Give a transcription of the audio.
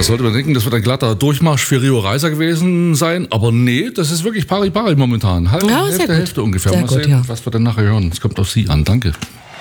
Das sollte man denken, das wird ein glatter Durchmarsch für Rio Reiser gewesen sein. Aber nee, das ist wirklich pari-pari momentan. Ja, sehr gut. Hälfte ungefähr. Sehr Mal gut, sehen, ja. was wir dann nachher hören. Es kommt auf Sie an. Danke.